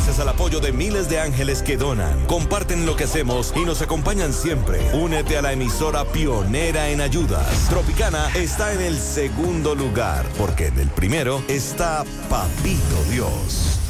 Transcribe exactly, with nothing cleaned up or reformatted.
gracias al apoyo de miles de ángeles que donan, comparten lo que hacemos y nos acompañan siempre. Únete a la emisora pionera en ayudas. Tropicana está en el segundo lugar, porque en el primero está Papito Dios.